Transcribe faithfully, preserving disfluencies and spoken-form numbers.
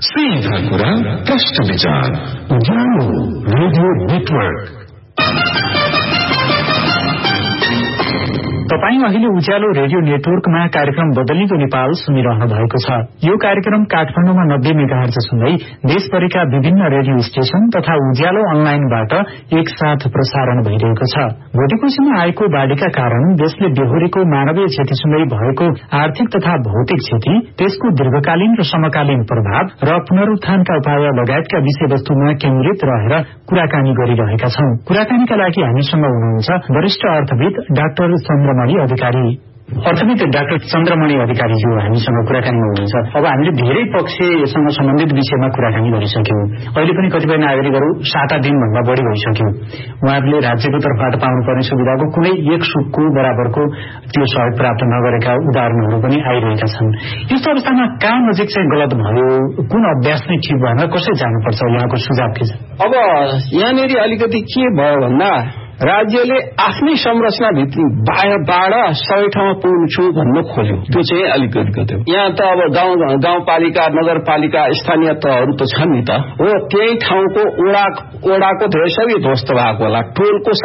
सीधा कुरा प्रश्न विचार उज्यालो रेडियो नेटवर्क। तपाईं अहिले उज्यालो रेडियो नेटवर्कमा कार्यक्रम बदलिदो नेपाल सुनिरहनु भएको छ। यो कार्यक्रम काठमाडौँमा नब्बे मेगाहर्ज सुन्दै देशभरिका विभिन्न रेडियो स्टेशन तथा उज्यालो अनलाइनबाट एकसाथ प्रसारण भइरहेको छ। भोटेकोशीमा आएको बाढ़ीका कारण देशले बेहोरेको मानवीय क्षतिसँगै भएको आर्थिक तथा भौतिक क्षति, त्यसको दीर्घकालीन र समकालीन प्रभाव र पुनरुत्थानका उपाय लगायतका विषयवस्तुमा केन्द्रित रहेर कुराकानी गरिरहेका छौं। कुराकानीका लागि हामीसँग हुनुहुन्छ वरिष्ठ अर्थविद डाक्टर चन्द्रमणि अधिकारी। अर्थविद डाक्टर चन्द्रमणि अधिकारी जो हामीसँग कुराकानीमा हुनुहुन्छ। अब हामीले धेरै पक्षसँग सम्बन्धित विषयमा कुराकानी गरिसक्यौं। अहिले पनि कतिपय नागरिकहरू साता दिनभन्दा बढ़ी भइसक्यो, उहाँहरूले राज्यको तर्फबाट पाउनुपर्ने सुविधाको कुनै एक सुकको बराबरको त्यो सहयोग प्राप्त नगरेका उदाहरणहरू पनि आइरहेका छन्। यस्तो अवस्थामा कहाँ नजिक चाहिँ गलत भयो, कुन अभ्यास नै ठिक भएन, कसरी जानुपर्छ, यहाँको सुझाव के छ? अब यहाँनिर अलिकति के भयो भन्दा राज्यले आफ्नै संरचना भित्रबाट सबै ठाउँमा पुग्छु भन्न खोज्यो, त्यो चाहिँ अलिक गलत हो। यहाँ त अब गाउँ गाउँपालिका नगरपालिका स्थानीय तहहरू त छन् नि त, हो त्यही ठाउँको ओडा ओडाको धेरै सबै ध्वस्त भएको होला, टोलको